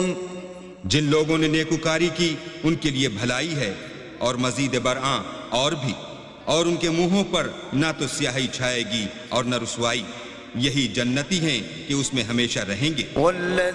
जिन लोगों ने नेकुकारी की उनके लिए भलाई है और मजीद बरआं और भी, और उनके मुंहों पर ना तो स्याही छाएगी और न रुसवाई। यही जन्नती हैं कि उसमें हमेशा रहेंगे।